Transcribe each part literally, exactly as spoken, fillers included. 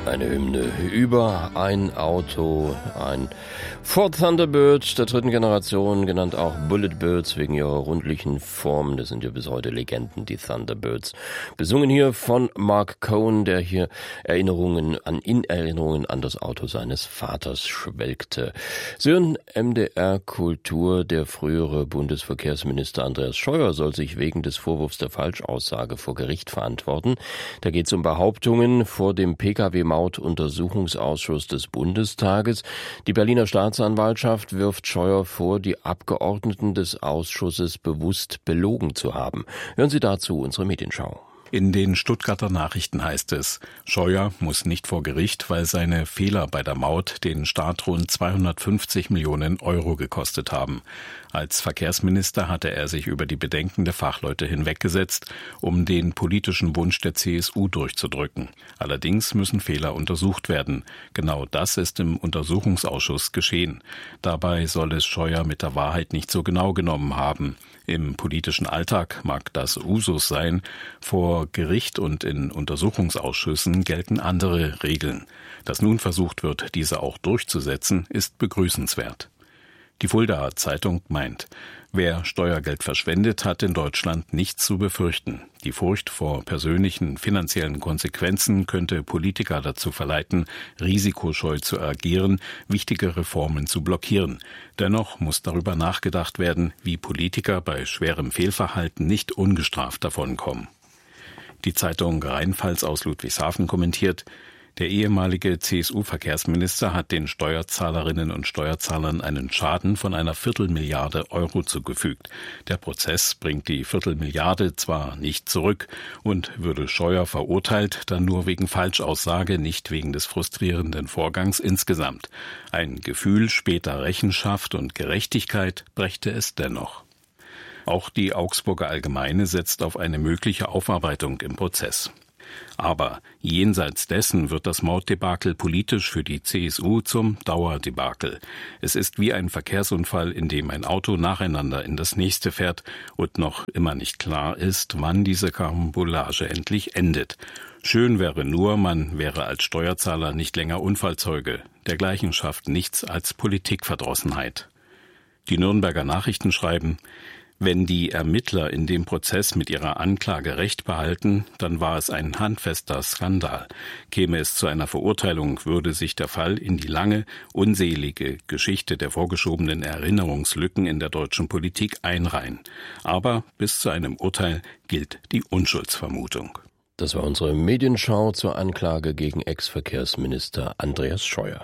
Eine Hymne über ein Auto, ein Ford Thunderbird der dritten Generation, genannt auch Bulletbirds wegen ihrer rundlichen Form. Das sind ja bis heute Legenden, die Thunderbirds. Besungen hier von Mark Cohn, der hier Erinnerungen an, in Erinnerungen an das Auto seines Vaters schwelgte. Sie hören M D R Kultur. Der frühere Bundesverkehrsminister Andreas Scheuer soll sich wegen des Vorwurfs der Falschaussage vor Gericht verantworten. Da geht es um Behauptungen vor dem P K W-Maut-Untersuchungsausschuss des Bundestages. Die Berliner Staatsanwaltschaft wirft Scheuer vor, die Abgeordneten des Ausschusses bewusst belogen zu haben. Hören Sie dazu unsere Medienschau. In den Stuttgarter Nachrichten heißt es, Scheuer muss nicht vor Gericht, weil seine Fehler bei der Maut den Staat rund zweihundertfünfzig Millionen Euro gekostet haben. Als Verkehrsminister hatte er sich über die Bedenken der Fachleute hinweggesetzt, um den politischen Wunsch der C S U durchzudrücken. Allerdings müssen Fehler untersucht werden. Genau das ist im Untersuchungsausschuss geschehen. Dabei soll es Scheuer mit der Wahrheit nicht so genau genommen haben. Im politischen Alltag mag das Usus sein, vor Gericht und in Untersuchungsausschüssen gelten andere Regeln. Dass nun versucht wird, diese auch durchzusetzen, ist begrüßenswert. Die Fuldaer Zeitung meint, wer Steuergeld verschwendet, hat in Deutschland nichts zu befürchten. Die Furcht vor persönlichen finanziellen Konsequenzen könnte Politiker dazu verleiten, risikoscheu zu agieren, wichtige Reformen zu blockieren. Dennoch muss darüber nachgedacht werden, wie Politiker bei schwerem Fehlverhalten nicht ungestraft davonkommen. Die Zeitung Rheinpfalz aus Ludwigshafen kommentiert, der ehemalige C S U-Verkehrsminister hat den Steuerzahlerinnen und Steuerzahlern einen Schaden von einer Viertelmilliarde Euro zugefügt. Der Prozess bringt die Viertelmilliarde zwar nicht zurück und würde Scheuer verurteilt, dann nur wegen Falschaussage, nicht wegen des frustrierenden Vorgangs insgesamt. Ein Gefühl später Rechenschaft und Gerechtigkeit brächte es dennoch. Auch die Augsburger Allgemeine setzt auf eine mögliche Aufarbeitung im Prozess. Aber jenseits dessen wird das Mautdebakel politisch für die C S U zum Dauerdebakel. Es ist wie ein Verkehrsunfall, in dem ein Auto nacheinander in das nächste fährt und noch immer nicht klar ist, wann diese Karambolage endlich endet. Schön wäre nur, man wäre als Steuerzahler nicht länger Unfallzeuge. Dergleichen schafft nichts als Politikverdrossenheit. Die Nürnberger Nachrichten schreiben, wenn die Ermittler in dem Prozess mit ihrer Anklage Recht behalten, dann war es ein handfester Skandal. Käme es zu einer Verurteilung, würde sich der Fall in die lange, unselige Geschichte der vorgeschobenen Erinnerungslücken in der deutschen Politik einreihen. Aber bis zu einem Urteil gilt die Unschuldsvermutung. Das war unsere Medienschau zur Anklage gegen Ex-Verkehrsminister Andreas Scheuer.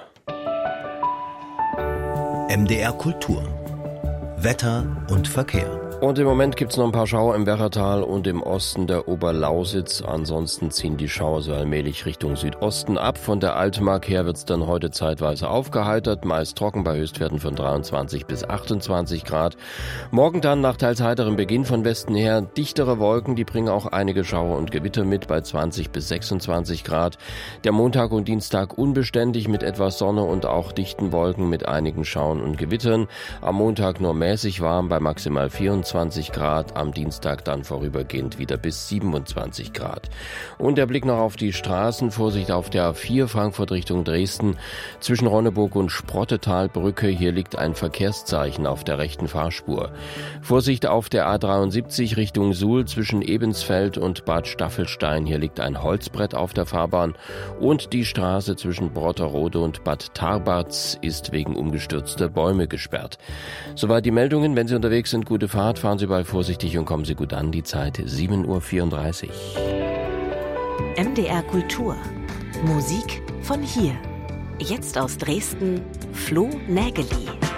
M D R Kultur. Wetter und Verkehr. Und im Moment gibt es noch ein paar Schauer im Werratal und im Osten der Oberlausitz. Ansonsten ziehen die Schauer so allmählich Richtung Südosten ab. Von der Altmark her wird es dann heute zeitweise aufgeheitert, meist trocken bei Höchstwerten von dreiundzwanzig bis achtundzwanzig Grad. Morgen dann nach teils heiterem Beginn von Westen her dichtere Wolken, die bringen auch einige Schauer und Gewitter mit bei zwanzig bis sechsundzwanzig Grad. Der Montag und Dienstag unbeständig mit etwas Sonne und auch dichten Wolken mit einigen Schauern und Gewittern. Am Montag nur mäßig warm bei maximal vierundzwanzig Grad, am Dienstag dann vorübergehend wieder bis siebenundzwanzig Grad. Und der Blick noch auf die Straßen, Vorsicht auf der A vier Frankfurt Richtung Dresden, zwischen Ronneburg und Sprottetalbrücke, hier liegt ein Verkehrszeichen auf der rechten Fahrspur. Vorsicht auf der A dreiundsiebzig Richtung Suhl, zwischen Ebensfeld und Bad Staffelstein, hier liegt ein Holzbrett auf der Fahrbahn und die Straße zwischen Brotterode und Bad Tarbatz ist wegen umgestürzter Bäume gesperrt. Soweit die Meldungen, wenn Sie unterwegs sind, gute Fahrt. Fahren Sie bald vorsichtig und kommen Sie gut an. Die Zeit sieben Uhr vierunddreißig. M D R Kultur. Musik von hier. Jetzt aus Dresden, Flo Nägeli.